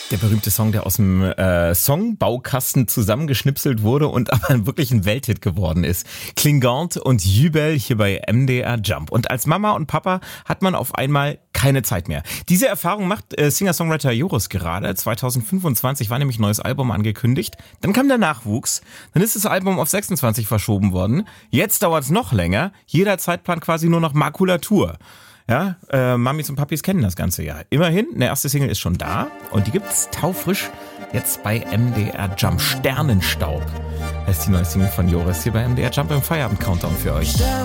Der berühmte Song, der aus dem Songbaukasten zusammengeschnipselt wurde und aber wirklich ein Welthit geworden ist. Klingant und Jubel hier bei MDR Jump. Und als Mama und Papa hat man auf einmal keine Zeit mehr. Diese Erfahrung macht Singer-Songwriter Joris gerade. 2025 war nämlich ein neues Album angekündigt. Dann kam der Nachwuchs. Dann ist das Album auf 26 verschoben worden. Jetzt dauert es noch länger. Jeder Zeitplan quasi nur noch Makulatur. Ja, Mamis und Papis kennen das ganze Jahr. Immerhin, eine erste Single ist schon da und die gibt's taufrisch jetzt bei MDR Jump. Sternenstaub heißt die neue Single von Joris hier bei MDR Jump im Feierabend-Countdown für euch.